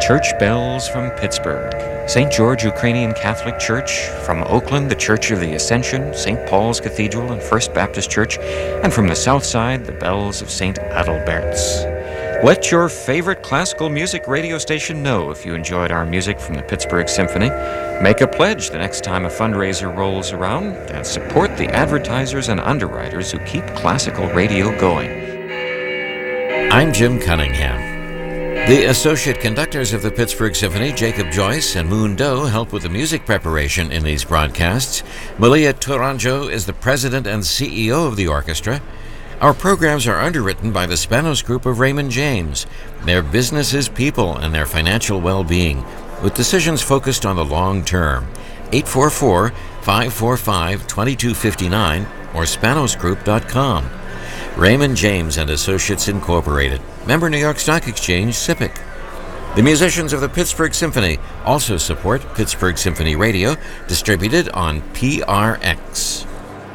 Church bells from Pittsburgh, St. George Ukrainian Catholic Church, from Oakland, the Church of the Ascension, St. Paul's Cathedral and First Baptist Church, and from the south side, the bells of St. Adalbert's. Let your favorite classical music radio station know if you enjoyed our music from the Pittsburgh Symphony. Make a pledge the next time a fundraiser rolls around and support the advertisers and underwriters who keep classical radio going. I'm Jim Cunningham. The associate conductors of the Pittsburgh Symphony, Jacob Joyce and Moon Doe, help with the music preparation in these broadcasts. Malia Tourangeau is the president and CEO of the orchestra. Our programs are underwritten by the Spanos Group of Raymond James. Their business is people and their financial well-being, with decisions focused on the long term. 844-545-2259 or spanosgroup.com. Raymond James and Associates Incorporated. Member New York Stock Exchange, SIPC. The musicians of the Pittsburgh Symphony also support Pittsburgh Symphony Radio, distributed on PRX.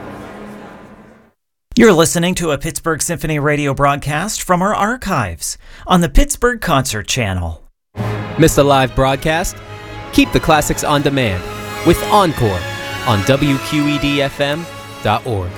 You're listening to a Pittsburgh Symphony Radio broadcast from our archives on the Pittsburgh Concert Channel. Miss a live broadcast? Keep the classics on demand with Encore on WQEDFM.org.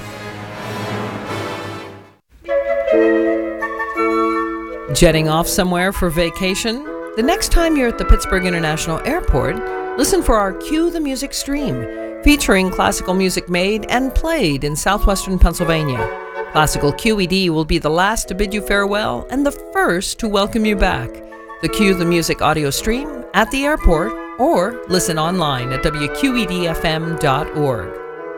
Jetting off somewhere for vacation? The next time you're at the Pittsburgh International Airport, listen for our Cue the Music stream, featuring classical music made and played in southwestern Pennsylvania. Classical QED will be the last to bid you farewell and the first to welcome you back. The Cue the Music audio stream at the airport or listen online at WQEDFM.org.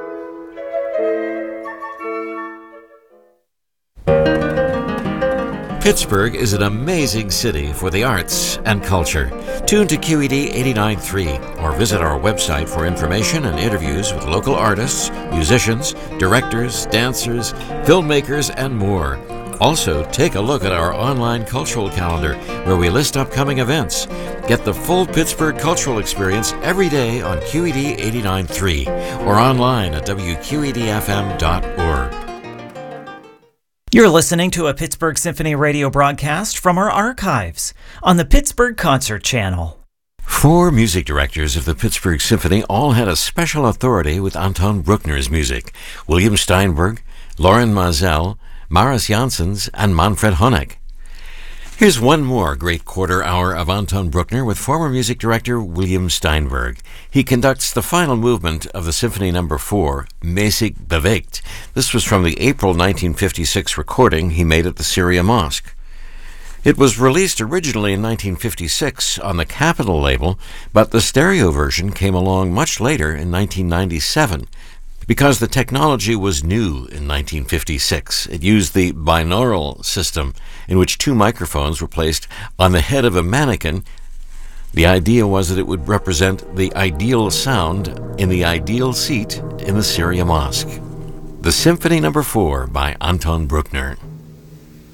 Pittsburgh is an amazing city for the arts and culture. Tune to QED 89.3 or visit our website for information and interviews with local artists, musicians, directors, dancers, filmmakers, and more. Also, take a look at our online cultural calendar where we list upcoming events. Get the full Pittsburgh cultural experience every day on QED 89.3 or online at WQEDFM.org. You're listening to a Pittsburgh Symphony Radio broadcast from our archives on the Pittsburgh Concert Channel. 4 music directors of the Pittsburgh Symphony all had a special authority with Anton Bruckner's music: William Steinberg, Loren Maazel, Maris Janssens, and Manfred Honeck. Here's one more great quarter hour of Anton Bruckner with former music director William Steinberg. He conducts the final movement of the Symphony No. 4, Mäßig bewegt. This was from the April 1956 recording he made at the Syria Mosque. It was released originally in 1956 on the Capitol label, but the stereo version came along much later in 1997. Because the technology was new in 1956, it used the binaural system, in which 2 microphones were placed on the head of a mannequin. The idea was that it would represent the ideal sound in the ideal seat in the Syria Mosque. The Symphony No. 4 by Anton Bruckner.